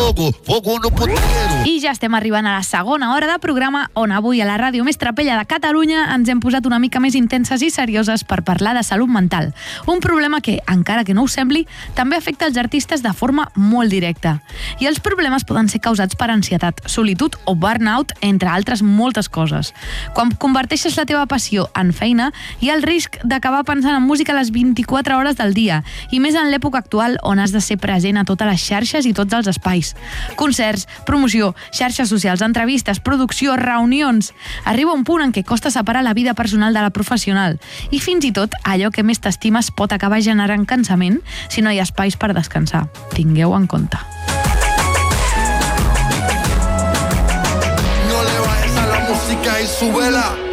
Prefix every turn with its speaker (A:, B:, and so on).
A: loco, poco no pot quiero.
B: I ja estem arribant a la segona hora de programa on avui a la ràdio més trapella de Catalunya ens hem posat una mica més intenses i serioses per parlar de salut mental. Un problema que, encara que no ho sembli, també afecta els artistes de forma molt directa. I els problemes poden ser causats per ansietat, solitud o burnout, entre altres moltes coses. Quan converteixes la teva passió en feina, hi ha el risc d'acabar pensant en música a les 24 hores del dia, i més en l'època actual on has de ser present a totes les xarxes i tots els espais. Concerts, promoció, xarxes socials, entrevistes, producció, reunions... Arriba un punt en què costa separar la vida personal de la professional i fins i tot allò que més t'estimes pot acabar generant cansament si no hi ha espais per descansar. Tingueu en compte.
A: No le bajes a la música y súbela.